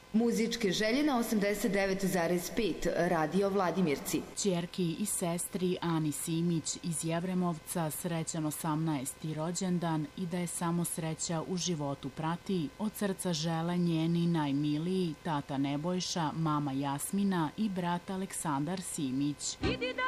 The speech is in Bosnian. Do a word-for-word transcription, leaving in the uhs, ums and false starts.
Muzičke želje na osamdeset devet zarez pet Radio Vladimirci. Ćerki i sestri Ani Simić iz Jevremovca srećan osamnaesti rođendan i da je samo sreća u životu prati. Od srca žele njeni najmiliji tata Nebojša, mama Jasmina i brat Aleksandar Simić.